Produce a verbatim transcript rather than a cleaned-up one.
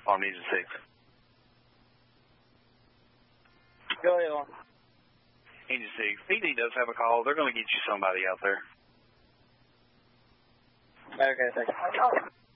on Engine six. Go ahead on. Engine six. P D does have a call. They're going to get you somebody out there. Okay, thank you.